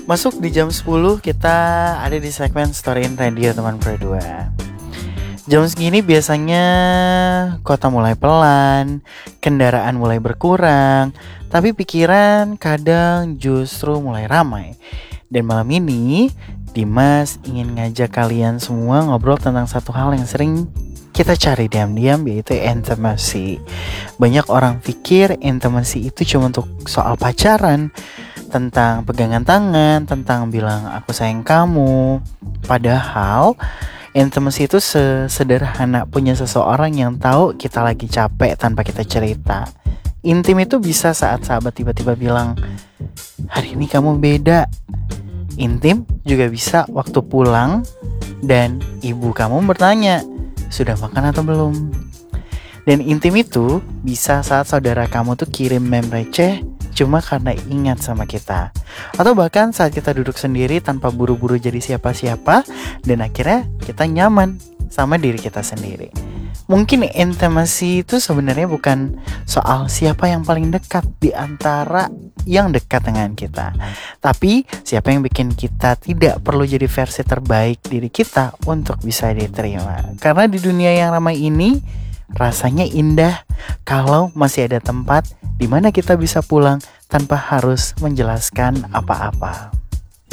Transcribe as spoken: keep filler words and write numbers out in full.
Masuk di jam sepuluh, kita ada di segmen Storyin Radio teman berdua. Jam segini biasanya kota mulai pelan, kendaraan mulai berkurang, tapi pikiran kadang justru mulai ramai. Dan malam ini Dimas ingin ngajak kalian semua ngobrol tentang satu hal yang sering kita cari diam-diam, yaitu intimacy. Banyak orang pikir intimacy itu cuma untuk soal pacaran, tentang pegangan tangan, tentang bilang aku sayang kamu. Padahal intimacy itu sesederhana punya seseorang yang tahu kita lagi capek tanpa kita cerita. Intim itu bisa saat sahabat tiba-tiba bilang, hari ini kamu beda. Intim juga bisa waktu pulang dan ibu kamu bertanya, sudah makan atau belum? Dan intim itu bisa saat saudara kamu tuh kirim meme receh cuma karena ingat sama kita. Atau bahkan saat kita duduk sendiri tanpa buru-buru jadi siapa-siapa, dan akhirnya kita nyaman sama diri kita sendiri. Mungkin intimacy itu sebenarnya bukan soal siapa yang paling dekat di antara yang dekat dengan kita, tapi siapa yang bikin kita tidak perlu jadi versi terbaik diri kita untuk bisa diterima. Karena di dunia yang ramai ini, rasanya indah kalau masih ada tempat di mana kita bisa pulang tanpa harus menjelaskan apa-apa.